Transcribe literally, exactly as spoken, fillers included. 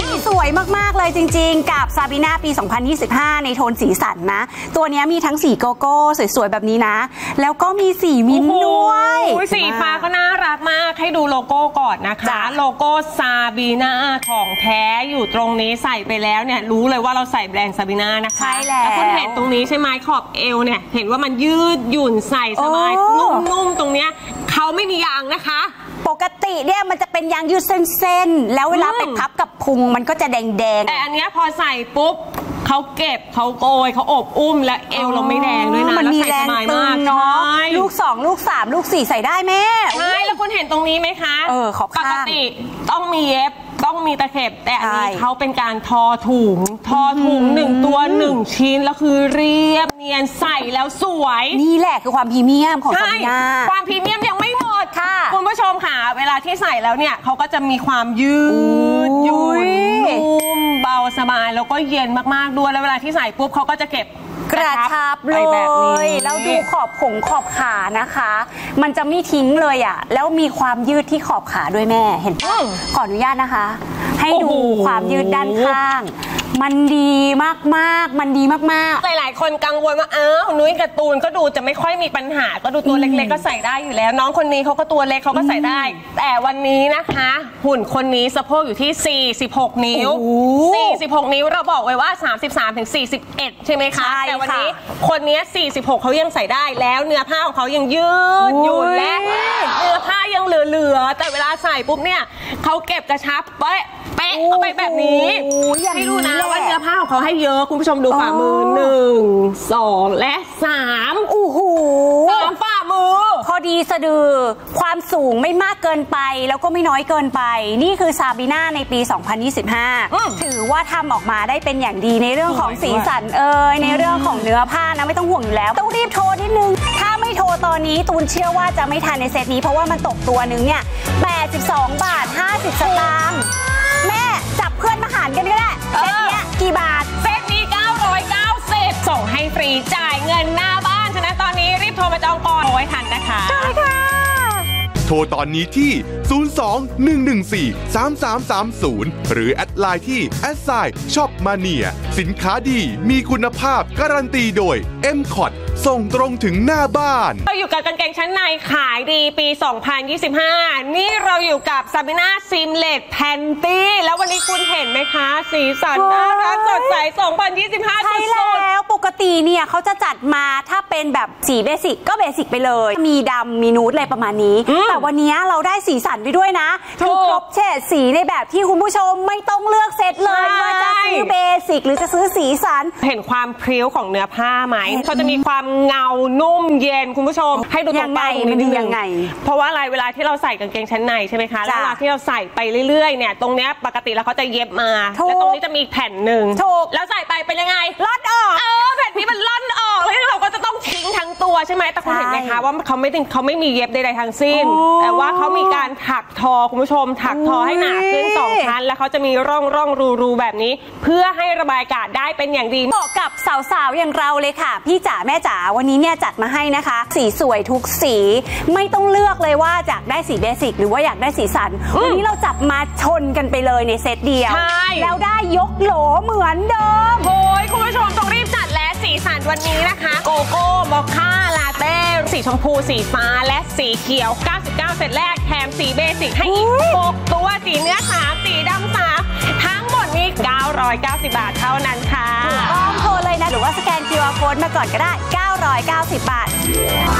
สวยมากๆเลยจริงๆกับซาบีนาปีสองพันยี่สิบห้าในโทนสีสันนะตัวนี้มีทั้งสีโกโก้สวยๆแบบนี้นะแล้วก็มีสีมิ้นท์ด้วยสีฟ้าก็น่ารักมากให้ดูโลโก้ก่อนนะคะโลโก้ซาบีนาของแท้อยู่ตรงนี้ใส่ไปแล้วเนี่ยรู้เลยว่าเราใส่แบรนด์ซาบีนานะคะใช่แล้วคุณเห็นตรงนี้ใช่ไหมขอบเอวเนี่ยเห็นว่ามันยืดหยุ่นใส่สบายนุ่มๆตรงเนี้ยเขาไม่มียางนะคะปกติเนี่ยมันจะเป็นยางยืดเส้นๆแล้วเวลาไปพับกับพุงมันก็จะแดงๆแต่อันนี้พอใส่ปุ๊บเขาเก็บเขาโกยเขาอบอุ้มและเอวเราไม่แดงด้วยนะมันมีแรงตึงเนาะลูกสองลูกสามลูกสี่ใส่ได้แม่ใช่แล้วคุณเห็นตรงนี้ไหมคะเออขอบข้างปกติต้องมีเย็บต้องมีตะเข็บแต่อันนี้เขาเป็นการทอถุงทอถุงหนึ่งตัวหนึ่งชิ้นแล้วคือเรียบเนียนใส่แล้วสวยนี่แหละคือความพรีเมียมของซาบีนาความพรีเมียมยังไม่หมดค่ะคุณผู้ชมค่ะเวลาที่ใส่แล้วเนี่ยเขาก็จะมีความยืดหยุ่นนุ่มเบาสบายแล้วก็เย็นมากๆด้วยแล้วเวลาที่ใส่ปุ๊บเขาก็จะเก็บกระชับเลยแล้วดูขอบผงขอบขานะคะมันจะไม่ทิ้งเลยอ่ะแล้วมีความยืดที่ขอบขาด้วยแม่เห็นป่ะขออนุญาตนะคะให้ดูความยืดด้านข้างมันดีมากๆมันดีมากๆหลายๆคนกังวลว่าอ้าวนุ้ยการ์ตูนก็ดูจะไม่ค่อยมีปัญหาก็ดูตัวเล็กๆก็ใส่ได้อยู่แล้วน้องคนนี้เขาก็ตัวเล็กเขาก็ใส่ได้แต่วันนี้นะคะหุ่นคนนี้สะโพกอยู่ที่สี่สิบหกนิ้วสี่สิบหกนิ้วเราบอกไว้ว่าสามสิบสามถึงสี่สิบเอ็ดใช่ไหมคะแต่วันนี้คนนี้สี่สิบหกเขายังใส่ได้แล้วเนื้อผ้าของเขายังยืดหยุ่นและเนื้อผ้ายังเหลือๆแต่เวลาใส่ปุ๊บเนี่ยเขาเก็บกระชับเป๊ะเป๊ะเข้าไปแบบนี้ให้ดูนะว่าเนื้อผ้าของเขาให้เยอะคุณผู้ชมดูฝ่ามือหนึ่งสองและสามโอ้โหสามฝ่ามือพอดีสะดือความสูงไม่มากเกินไปแล้วก็ไม่น้อยเกินไปนี่คือซาบีนาในปีสองพันยี่สิบห้าถือว่าทำออกมาได้เป็นอย่างดีในเรื่องของสีสันเอ่ยในเรื่องของเนื้อผ้านะไม่ต้องห่วงอยู่แล้วต้องรีบโทรนิดนึงถ้าไม่โทรตอนนี้ตูนเชื่อว่าจะไม่ทันในเซตนี้เพราะว่ามันตกตัวนึงเนี่ยแปดสิบสองบาทห้าสิบสตางค์แม่จับเพื่อนมาหารกันก็ได้เซตนี้กี่บาทเซตนี้เก้าร้อยเก้าสิบส่งให้ฟรีจ่ายเงินหน้าบ้านฉะนั้นตอนนี้รีบโทรมาจองก่อนเอาไว้ทันนะคะใช่ค่ะโทรตอนนี้ที่ ศูนย์ สอง หนึ่ง หนึ่ง สี่ สาม สาม สาม ศูนย์ หรือแอดไลน์ที่แอดไซน์ช็อปมาเนียสินค้าดีมีคุณภาพการันตีโดย เอ็ม คอท ส่งตรงถึงหน้าบ้านเราอยู่กับกางเกงชั้นในขายดีปีสองพันยี่สิบห้านี่เราอยู่กับซาบีนาซิมเลตแพนตี้แล้ววันนี้คุณเห็นไหมคะสีสันน่ารักสดใสสองพันยี่สิบห้าใช่แล้วปกติเนี่ยเขาจะจัดมาถ้าเป็นแบบสีเบสิกก็เบสิกไปเลยมีดำมีนูดอะไรประมาณนี้แต่วันนี้เราได้สีสันไปด้วยนะคือครบเฉดสีในแบบที่คุณผู้ชมไม่ต้องเลือกเซตเลยว่าจะซื้อเบสิกหรือจะซื้อสีสันเห็นความพริ้วของเนื้อผ้าไหมเขาจะมีความเงานุ่มเย็นคุณผู้ชมให้ดูตรงไปมันดียังไงเพราะว่าอะไรเวลาที่เราใส่กางเกงชั้นในใช่ไหมคะแล้วเวลาที่เราใส่ไปเรื่อยๆเนี่ยตรงเนี้ยปกติแล้วเขาจะเย็บมาแล้วตรงนี้จะมีแผ่นหนึ่งแล้วใส่ไปเป็นยังไงล่อนออกเออแผ่นนี้มันล่อนออกแล้วเราก็จะต้องทิ้งทั้งตัวใช่ไหมแต่คุณเห็นไหมคะว่าเขาไม่เขาไม่มีเย็บใดๆทั้งสิ้นแต่ว่าเขามีการถักทอคุณผู้ชมถักทอให้หนาขึ้นสองชั้นแล้วเขาจะมีร่องร่องรูรูแบบนี้เพื่อให้ระบายอากาศได้เป็นอย่างดีเหมาะกับสาวๆอย่างเราเลยค่ะพี่จ๋าแม่จ๋าวันนี้เนี่ยจัดมาให้นะคะสีสวยทุกสีไม่ต้องเลือกเลยว่าอยากได้สีเบสิกหรือว่าอยากได้สีสันวันนี้เราจับมาชนกันไปเลยในเซตเดียวแล้วได้ยกโหลเหมือนเดิมโอ้ยคุณผู้ชมต้องรีบจัดและสีสันวันนี้นะคะโกโก้มอคค่าลาเต้สีชมพูสีฟ้าและสีเขียวเก้าสิบเก้าเซตแรกแถมสีเบสิกให้อีกหกตัวสีเนื้อสามสีดำสามทั้งหมดนี้เก้าร้อยเก้าสิบบาทเท่านั้นค่ะต้องโทรเลยนะหรือว่าสแกน คิว อาร์ โค้ดมาก่อนก็ได้เก้าร้อยเก้าสิบบาท